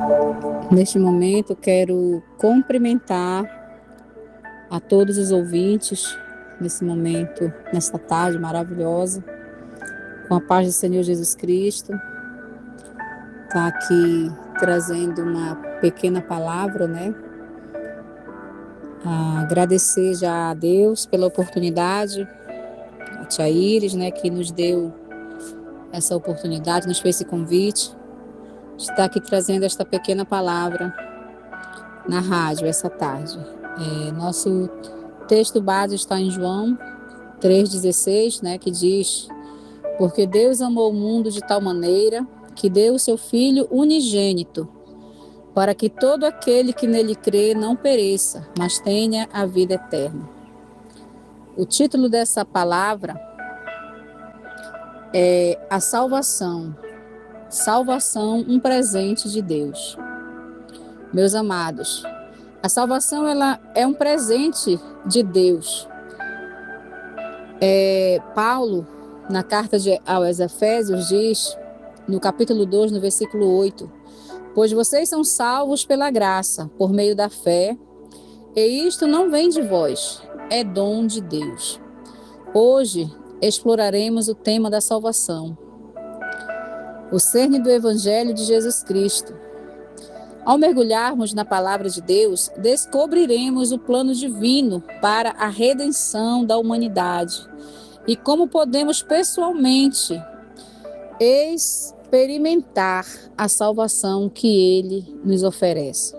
Neste momento, quero cumprimentar a todos os ouvintes, nesse momento, nesta tarde maravilhosa, com a paz do Senhor Jesus Cristo. Está aqui trazendo uma pequena palavra, né? Agradecer já a Deus pela oportunidade, a tia Iris, né, que nos deu essa oportunidade, nos fez esse convite, de estar aqui trazendo esta pequena palavra na rádio essa tarde. Nosso texto base está em João 3,16, né, que diz: porque Deus amou o mundo de tal maneira que deu o seu Filho unigênito, para que todo aquele que nele crê não pereça, mas tenha a vida eterna. O título dessa palavra é A Salvação. Salvação, um presente de Deus. Meus amados, a salvação ela é um presente de Deus. Paulo, na carta aos Efésios, diz, no capítulo 2, no versículo 8, pois vocês são salvos pela graça, por meio da fé, e isto não vem de vós, é dom de Deus. Hoje exploraremos o tema da salvação, o cerne do Evangelho de Jesus Cristo. Ao mergulharmos na palavra de Deus, descobriremos o plano divino para a redenção da humanidade e como podemos pessoalmente experimentar a salvação que Ele nos oferece.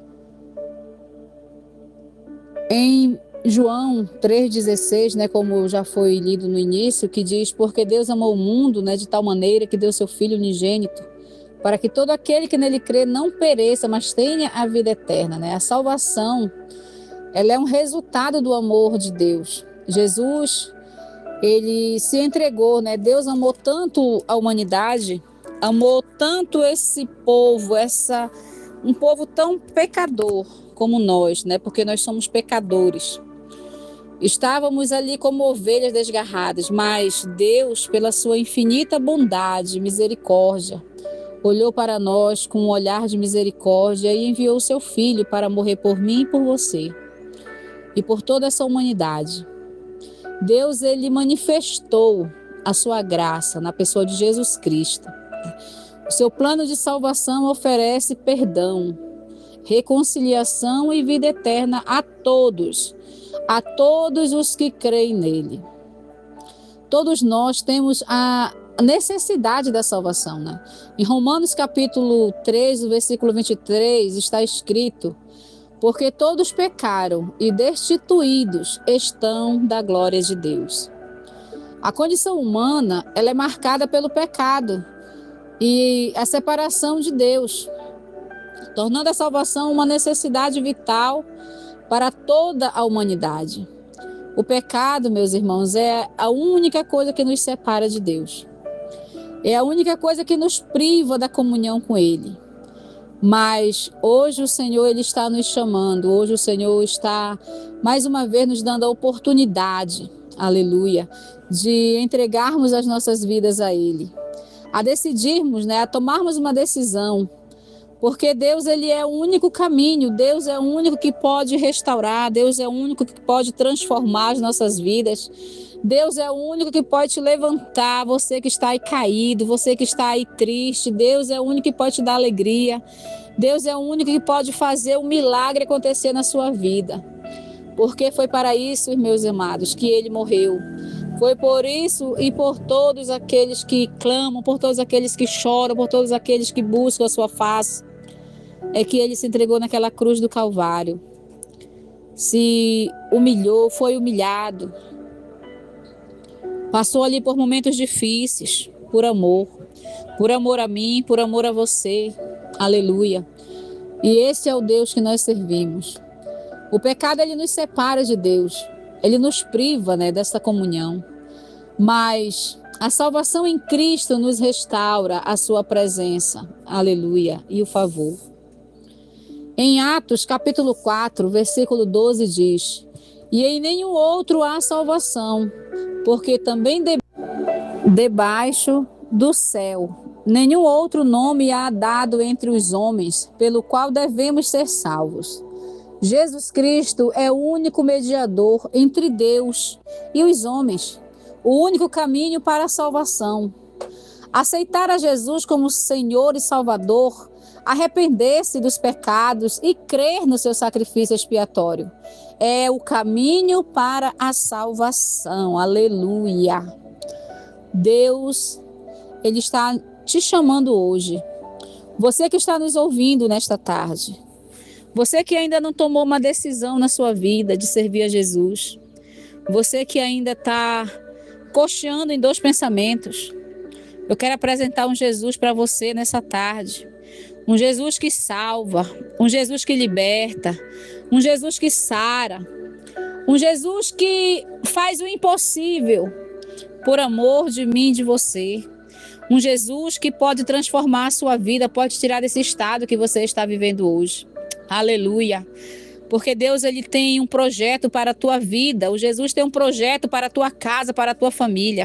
Em João 3,16, né, como já foi lido no início, que diz, porque Deus amou o mundo, né, de tal maneira que deu seu Filho unigênito, para que todo aquele que nele crê não pereça, mas tenha a vida eterna, né? A salvação, ela é um resultado do amor de Deus. Jesus, ele se entregou, né? Deus amou tanto a humanidade, amou tanto esse povo, um povo tão pecador como nós, né? Porque nós somos pecadores. Estávamos ali como ovelhas desgarradas, mas Deus, pela sua infinita bondade e misericórdia, olhou para nós com um olhar de misericórdia e enviou o seu Filho para morrer por mim e por você, e por toda essa humanidade. Deus, ele manifestou a sua graça na pessoa de Jesus Cristo. O seu plano de salvação oferece perdão, reconciliação e vida eterna a todos os que creem nele. Todos nós temos a necessidade da salvação, né? Em Romanos capítulo 3, versículo 23, está escrito: porque todos pecaram e destituídos estão da glória de Deus. A condição humana, ela é marcada pelo pecado e a separação de Deus, tornando a salvação uma necessidade vital para toda a humanidade. O pecado, meus irmãos, é a única coisa que nos separa de Deus. É a única coisa que nos priva da comunhão com Ele. Mas hoje o Senhor, Ele está nos chamando. Hoje o Senhor está, mais uma vez, nos dando a oportunidade, aleluia, de entregarmos as nossas vidas a Ele. A decidirmos, né, a tomarmos uma decisão. Porque Deus, ele é o único caminho, Deus é o único que pode restaurar, Deus é o único que pode transformar as nossas vidas. Deus é o único que pode te levantar, você que está aí caído, você que está aí triste. Deus é o único que pode te dar alegria. Deus é o único que pode fazer um milagre acontecer na sua vida. Porque foi para isso, meus amados, que ele morreu. Foi por isso e por todos aqueles que clamam, por todos aqueles que choram, por todos aqueles que buscam a sua face, é que ele se entregou naquela cruz do Calvário. Se humilhou, foi humilhado. Passou ali por momentos difíceis, por amor a mim, por amor a você. Aleluia. E esse é o Deus que nós servimos. O pecado, ele nos separa de Deus. Ele nos priva, né, dessa comunhão. Mas a salvação em Cristo nos restaura a sua presença. Aleluia. E o favor. Em Atos, capítulo 4, versículo 12 diz: e em nenhum outro há salvação, porque também debaixo do céu nenhum outro nome há dado entre os homens, pelo qual devemos ser salvos. Jesus Cristo é o único mediador entre Deus e os homens, o único caminho para a salvação. Aceitar a Jesus como Senhor e Salvador, arrepender-se dos pecados e crer no seu sacrifício expiatório é o caminho para a salvação. Aleluia! Deus, Ele está te chamando hoje. Você que está nos ouvindo nesta tarde. Você que ainda não tomou uma decisão na sua vida de servir a Jesus. Você que ainda está cocheando em dois pensamentos. Eu quero apresentar um Jesus para você nessa tarde. Um Jesus que salva, um Jesus que liberta, um Jesus que sara, um Jesus que faz o impossível por amor de mim e de você. Um Jesus que pode transformar a sua vida, pode tirar desse estado que você está vivendo hoje. Aleluia! Porque Deus, Ele tem um projeto para a tua vida. O Jesus tem um projeto para a tua casa, para a tua família.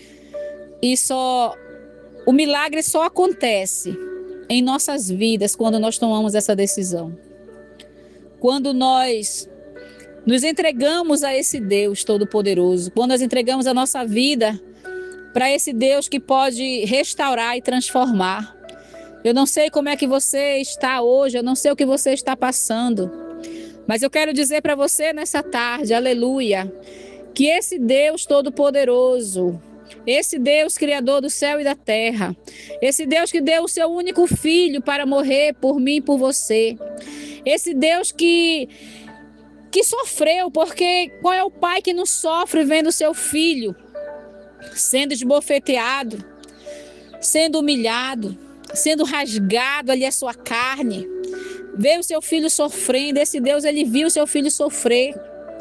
O milagre só acontece em nossas vidas quando nós tomamos essa decisão. Quando nós nos entregamos a esse Deus Todo-Poderoso, quando nós entregamos a nossa vida para esse Deus que pode restaurar e transformar. Eu não sei como é que você está hoje, eu não sei o que você está passando, mas eu quero dizer para você nessa tarde, aleluia, que esse Deus Todo-Poderoso, esse Deus Criador do céu e da terra, esse Deus que deu o seu único filho para morrer por mim e por você, esse Deus que sofreu, porque qual é o pai que não sofre vendo o seu filho sendo esbofeteado, sendo humilhado, sendo rasgado ali a sua carne, vê o seu filho sofrendo. Esse Deus, Ele viu o seu filho sofrer,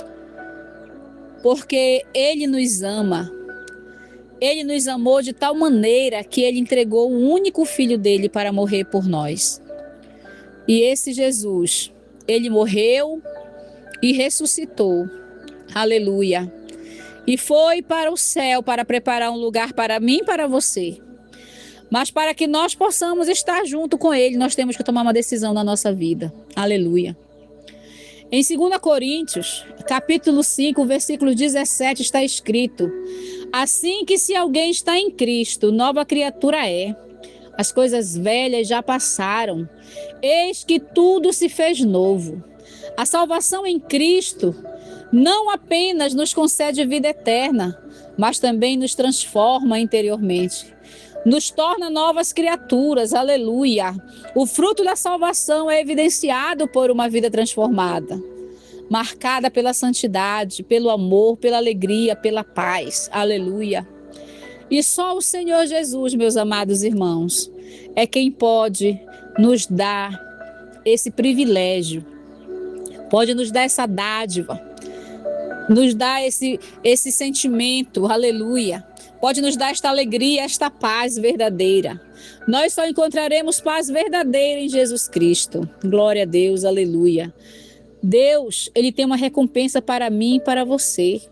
porque Ele nos ama. Ele nos amou de tal maneira que Ele entregou o único filho dele para morrer por nós. E esse Jesus, Ele morreu e ressuscitou. Aleluia. E foi para o céu para preparar um lugar para mim e para você. Mas para que nós possamos estar junto com Ele, nós temos que tomar uma decisão na nossa vida. Aleluia. Em 2 Coríntios, capítulo 5, versículo 17, está escrito: assim que se alguém está em Cristo, nova criatura é. As coisas velhas já passaram, eis que tudo se fez novo. A salvação em Cristo não apenas nos concede vida eterna, mas também nos transforma interiormente. Nos torna novas criaturas, aleluia. O fruto da salvação é evidenciado por uma vida transformada, marcada pela santidade, pelo amor, pela alegria, pela paz, aleluia. E só o Senhor Jesus, meus amados irmãos, é quem pode nos dar esse privilégio, pode nos dar essa dádiva, nos dar esse sentimento, aleluia. Pode nos dar esta alegria, esta paz verdadeira. Nós só encontraremos paz verdadeira em Jesus Cristo. Glória a Deus, aleluia. Deus, Ele tem uma recompensa para mim e para você.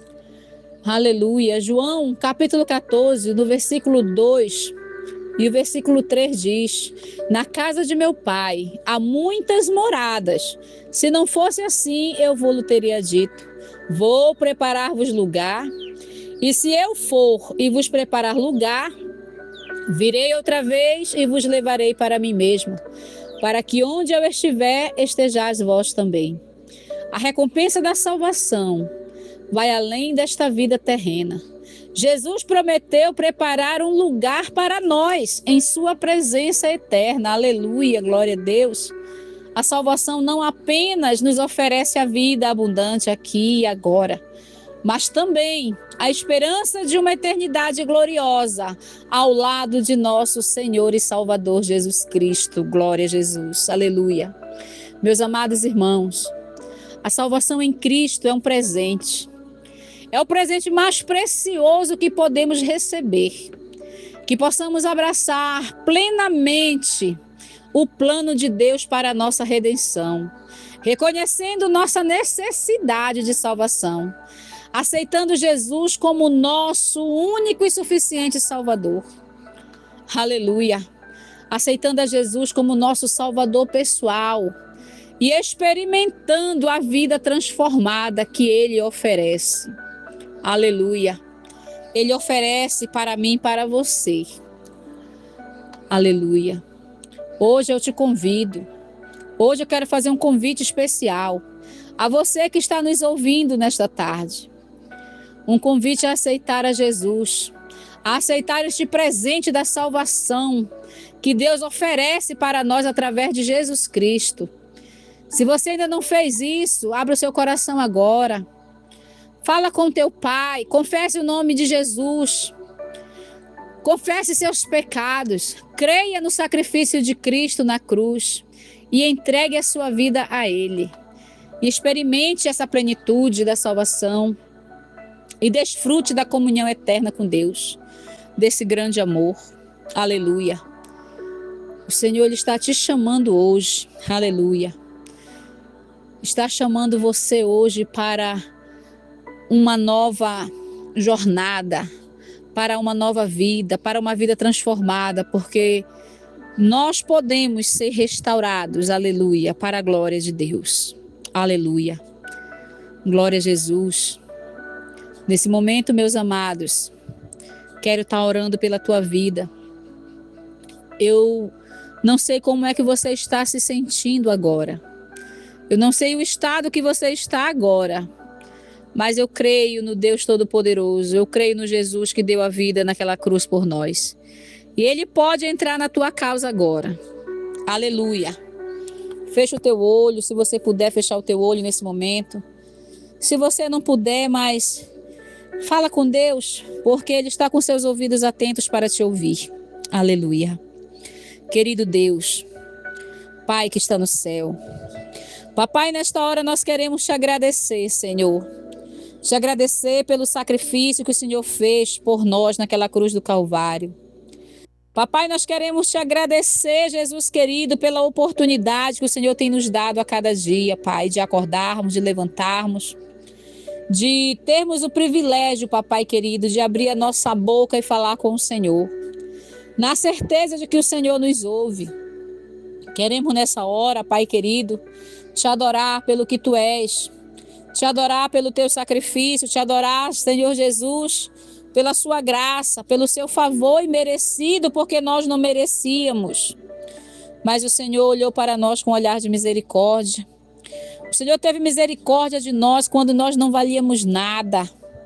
Aleluia. João, capítulo 14, no versículo 2 e o versículo 3 diz: na casa de meu pai há muitas moradas. Se não fosse assim, eu vou-lhe teria dito: vou preparar-vos lugar. E se eu for e vos preparar lugar, virei outra vez e vos levarei para mim mesmo, para que onde eu estiver, estejais vós também. A recompensa da salvação vai além desta vida terrena. Jesus prometeu preparar um lugar para nós em sua presença eterna. Aleluia, glória a Deus. A salvação não apenas nos oferece a vida abundante aqui e agora, mas também a esperança de uma eternidade gloriosa ao lado de nosso Senhor e Salvador Jesus Cristo. Glória a Jesus. Aleluia. Meus amados irmãos, a salvação em Cristo é um presente. É o presente mais precioso que podemos receber. Que possamos abraçar plenamente o plano de Deus para a nossa redenção, reconhecendo nossa necessidade de salvação, aceitando Jesus como nosso único e suficiente Salvador. aleluia, aceitando a Jesus como nosso Salvador pessoal e experimentando a vida transformada que Ele oferece. Aleluia. Ele oferece para mim e para você. Aleluia. Hoje eu te convido. Hoje eu quero fazer um convite especial a você que está nos ouvindo nesta tarde. Um convite a aceitar a Jesus, a aceitar este presente da salvação que Deus oferece para nós através de Jesus Cristo. Se você ainda não fez isso, abra o seu coração agora. Fala com teu Pai, confesse o nome de Jesus. Confesse seus pecados, creia no sacrifício de Cristo na cruz e entregue a sua vida a Ele. E experimente essa plenitude da salvação e desfrute da comunhão eterna com Deus, desse grande amor. Aleluia. O Senhor Ele está te chamando hoje. Aleluia. Está chamando você hoje para uma nova jornada, para uma nova vida, para uma vida transformada, porque nós podemos ser restaurados, aleluia, para a glória de Deus. Aleluia. Glória a Jesus. Nesse momento, meus amados, quero estar orando pela tua vida. Eu não sei como é que você está se sentindo agora. Eu não sei o estado que você está agora. Mas eu creio no Deus Todo-Poderoso. Eu creio no Jesus que deu a vida naquela cruz por nós. E Ele pode entrar na tua causa agora. Aleluia. Fecha o teu olho, se você puder fechar o teu olho nesse momento. Se você não puder, mas fala com Deus, porque Ele está com seus ouvidos atentos para te ouvir. Aleluia. Querido Deus, Pai que está no céu. Papai, nesta hora nós queremos te agradecer, Senhor. Te agradecer pelo sacrifício que o Senhor fez por nós naquela cruz do Calvário. Papai, nós queremos te agradecer, Jesus querido, pela oportunidade que o Senhor tem nos dado a cada dia, Pai, de acordarmos, de levantarmos, de termos o privilégio, Papai querido, de abrir a nossa boca e falar com o Senhor, na certeza de que o Senhor nos ouve. Queremos nessa hora, Pai querido, te adorar pelo que Tu és, te adorar pelo Teu sacrifício, te adorar, Senhor Jesus, pela Sua graça, pelo Seu favor imerecido, porque nós não merecíamos. Mas o Senhor olhou para nós com um olhar de misericórdia. O Senhor teve misericórdia de nós quando nós não valíamos nada.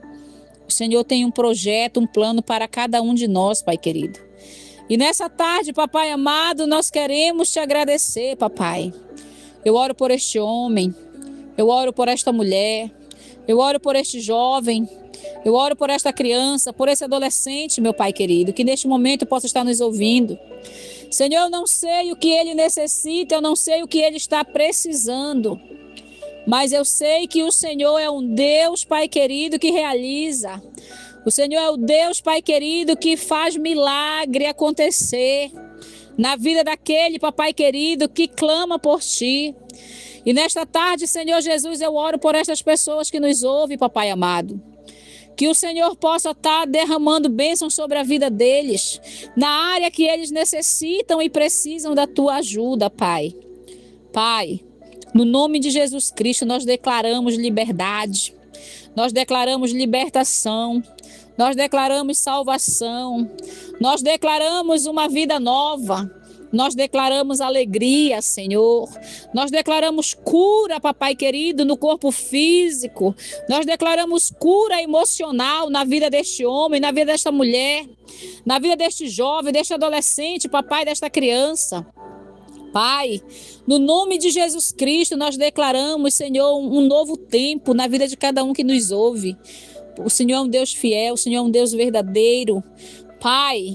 O Senhor tem um projeto, um plano para cada um de nós, Pai querido. E nessa tarde, Papai amado, nós queremos te agradecer, Papai. Eu oro por este homem, eu oro por esta mulher, eu oro por este jovem, eu oro por esta criança, por esse adolescente, meu Pai querido, que neste momento possa estar nos ouvindo. Senhor, eu não sei o que ele necessita, eu não sei o que ele está precisando, mas eu sei que o Senhor é um Deus, Pai querido, que realiza. O Senhor é o Deus, Pai querido, que faz milagre acontecer na vida daquele, Papai querido, que clama por Ti. E nesta tarde, Senhor Jesus, eu oro por estas pessoas que nos ouvem, Papai amado. Que o Senhor possa estar derramando bênçãos sobre a vida deles, na área que eles necessitam e precisam da Tua ajuda, Pai. Pai, no nome de Jesus Cristo, nós declaramos liberdade, nós declaramos libertação, nós declaramos salvação, nós declaramos uma vida nova, nós declaramos alegria, Senhor. Nós declaramos cura, Papai querido, no corpo físico. Nós declaramos cura emocional na vida deste homem, na vida desta mulher, na vida deste jovem, deste adolescente, Papai, desta criança. Pai, no nome de Jesus Cristo, nós declaramos, Senhor, um novo tempo na vida de cada um que nos ouve. O Senhor é um Deus fiel, o Senhor é um Deus verdadeiro. Pai,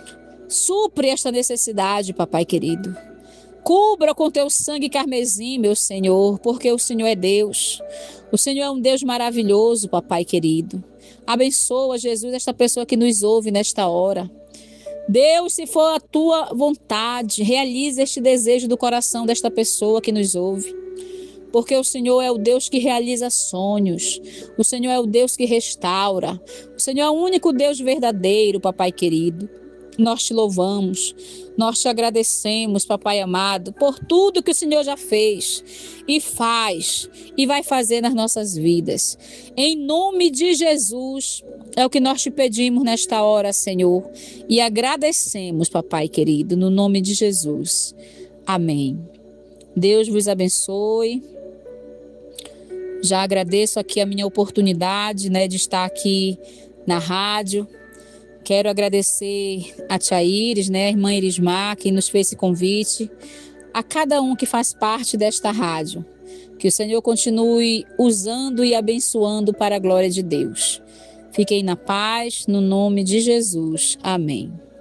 supre esta necessidade, Papai querido. Cubra com Teu sangue carmesim, meu Senhor, porque o Senhor é Deus. O Senhor é um Deus maravilhoso, Papai querido. Abençoa, Jesus, esta pessoa que nos ouve nesta hora. Deus, se for a Tua vontade, realize este desejo do coração desta pessoa que nos ouve. Porque o Senhor é o Deus que realiza sonhos. O Senhor é o Deus que restaura. O Senhor é o único Deus verdadeiro, Papai querido. Nós te louvamos, nós te agradecemos, papai amado, por tudo que o Senhor já fez e faz e vai fazer nas nossas vidas. Em nome de Jesus, é o que nós te pedimos nesta hora, Senhor, e agradecemos, papai querido, no nome de Jesus. Amém. Deus vos abençoe. Já agradeço aqui a minha oportunidade, né, de estar aqui na rádio. Quero agradecer a tia Iris, né, a irmã Irismar, que nos fez esse convite, a cada um que faz parte desta rádio. Que o Senhor continue usando e abençoando para a glória de Deus. Fiquem na paz, no nome de Jesus. Amém.